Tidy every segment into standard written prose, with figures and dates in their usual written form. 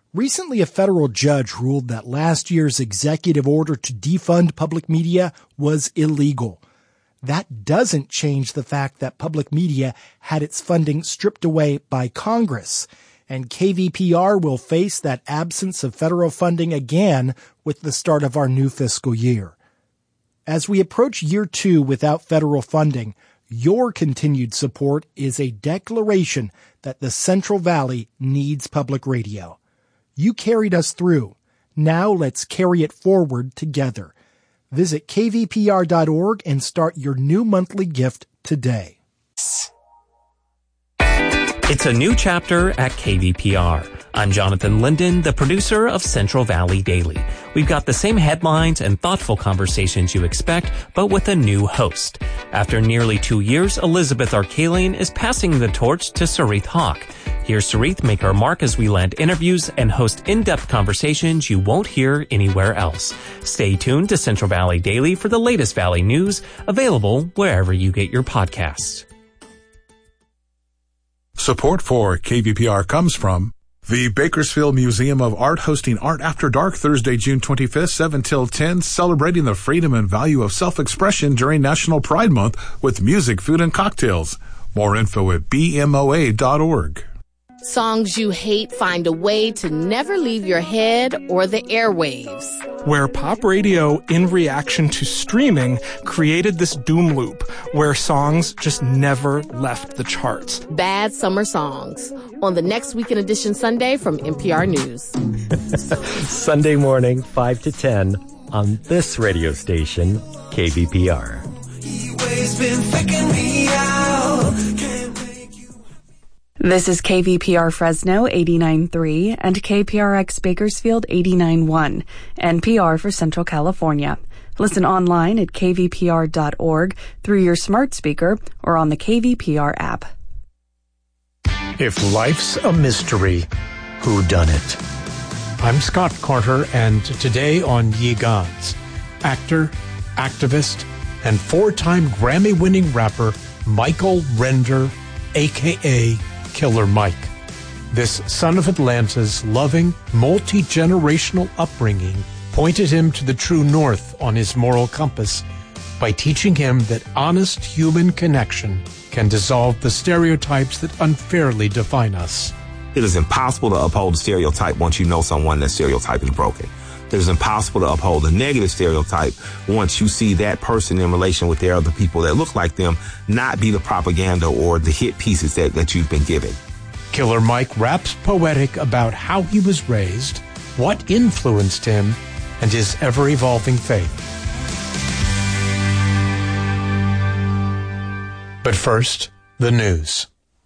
Recently, a federal judge ruled that last year's executive order to defund public media was illegal. That doesn't change the fact that public media had its funding stripped away by Congress, and KVPR will face that absence of federal funding again with the start of our new fiscal year. As we approach year 2 without federal funding, your continued support is a declaration that the Central Valley needs public radio. You carried us through. Now let's carry it forward together. Visit kvpr.org and start your new monthly gift today. It's a new chapter at KVPR. I'm Jonathan Linden, the producer of Central Valley Daily. We've got the same headlines and thoughtful conversations you expect, but with a new host. After nearly 2 years, Elizabeth Arkalian is passing the torch to Sarith Hawk. Hear Sarith make her mark as we land interviews and host in-depth conversations you won't hear anywhere else. Stay tuned to Central Valley Daily for the latest Valley news, available wherever you get your podcasts. Support for KVPR comes from the Bakersfield Museum of Art, hosting Art After Dark Thursday, June 25th, 7 till 10, celebrating the freedom and value of self-expression during National Pride Month with music, food, and cocktails. More info at bmoa.org. Songs you hate find a way to never leave your head or the airwaves. Where pop radio, in reaction to streaming, created this doom loop where songs just never left the charts. Bad Summer Songs on the Next Weekend Edition Sunday from NPR News. Sunday morning, 5 to 10 on this radio station, KVPR. This is KVPR Fresno 89.3 and KPRX Bakersfield 89.1, NPR for Central California. Listen online at kvpr.org through your smart speaker or on the KVPR app. If life's a mystery, who done it? I'm Scott Carter, and today on Ye Gods, actor, activist, and 4-time Grammy-winning rapper Michael Render, a.k.a. Killer Mike. This son of Atlanta's loving, multi-generational upbringing pointed him to the true north on his moral compass by teaching him that honest human connection can dissolve the stereotypes that unfairly define us. It is impossible to uphold a stereotype once you know someone that stereotype is broken. It is impossible to uphold a negative stereotype once you see that person in relation with their other people that look like them not be the propaganda or the hit pieces that you've been given. Killer Mike raps poetic about how he was raised, what influenced him, and his ever-evolving faith. But first, the news.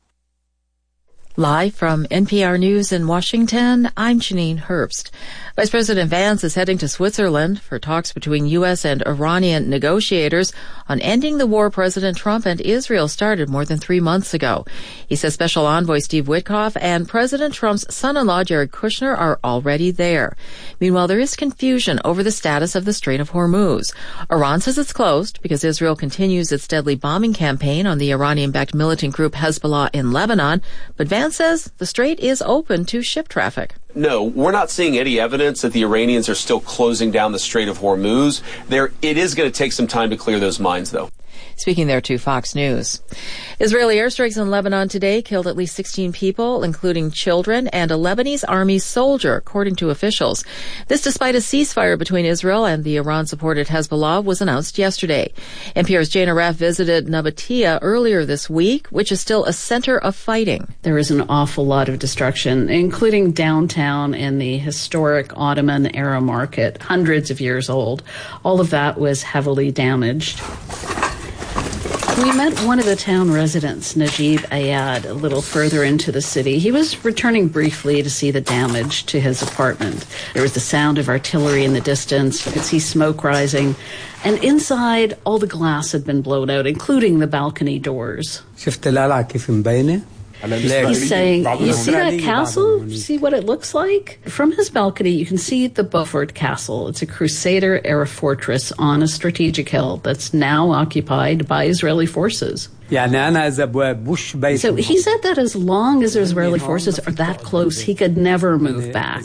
Live from NPR News in Washington, I'm Janine Herbst. Vice President Vance is heading to Switzerland for talks between U.S. and Iranian negotiators on ending the war President Trump and Israel started more than 3 months ago. He says Special Envoy Steve Witkoff and President Trump's son-in-law Jared Kushner are already there. Meanwhile, there is confusion over the status of the Strait of Hormuz. Iran says it's closed because Israel continues its deadly bombing campaign on the Iranian-backed militant group Hezbollah in Lebanon, but Vance says the strait is open to ship traffic. No, we're not seeing any evidence that the Iranians are still closing down the Strait of Hormuz. It is going to take some time to clear those mines, though. Speaking there to Fox News. Israeli airstrikes in Lebanon today killed at least 16 people, including children and a Lebanese army soldier, according to officials. This despite a ceasefire between Israel and the Iran-supported Hezbollah was announced yesterday. NPR's Jane Aref visited Nabatea earlier this week, which is still a center of fighting. There is an awful lot of destruction, including downtown and the historic Ottoman-era market, hundreds of years old. All of that was heavily damaged. We met one of the town residents, Najib Ayad, a little further into the city. He was returning briefly to see the damage to his apartment. There was the sound of artillery in the distance. You could see smoke rising. And inside, all the glass had been blown out, including the balcony doors. He's saying, you see that castle? See what it looks like? From his balcony, you can see the Beaufort Castle. It's a Crusader-era fortress on a strategic hill that's now occupied by Israeli forces. So he said that as long as Israeli forces are that close, he could never move back.